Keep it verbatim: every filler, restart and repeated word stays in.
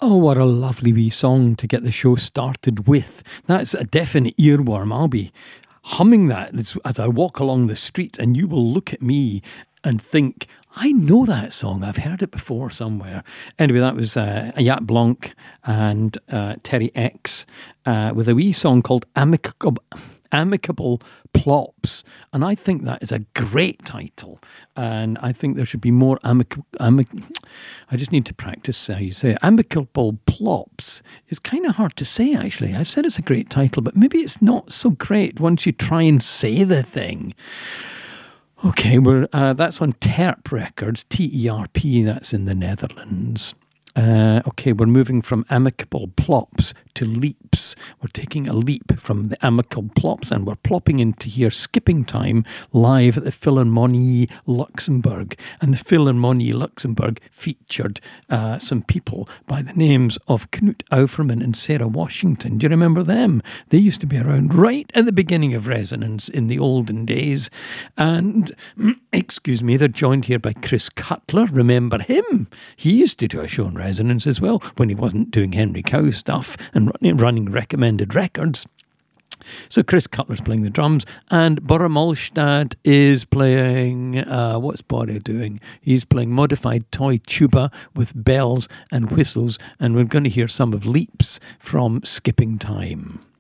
Oh, what a lovely wee song to get the show started with. That's a definite earworm. I'll be humming that as, as I walk along the street, and you will look at me and think, I know that song. I've heard it before somewhere. Anyway, that was uh, Ayat Blanc and uh, Terry X uh, with a wee song called Amicable, Amicable Plops. And I think that is a great title. And I think there should be more amicable... Amic- I just need to practice how you say it. Amicable Plops is kind of hard to say, actually. I've said it's a great title, but maybe it's not so great once you try and say the thing. Okay, we're uh, that's on Terp Records, T E R P, that's in the Netherlands. Uh, okay, we're moving from Amicable Plops to Leaps. We're taking a leap from the Amicable Plops and we're plopping into here, Skipping Time, live at the Philharmonie Luxembourg. And the Philharmonie Luxembourg featured uh, some people by the names of Knut Auferman and Sarah Washington. Do you remember them? They used to be around right at the beginning of Resonance in the olden days. And, excuse me, they're joined here by Chris Cutler. Remember him? He used to do a show on Resonance as well when he wasn't doing Henry Cow stuff and running recommended records. So Chris Cutler's playing the drums and Bora Molstad is playing, uh, what's Bora doing? He's playing modified toy tuba with bells and whistles, and we're going to hear some of Leaps from Skipping Time.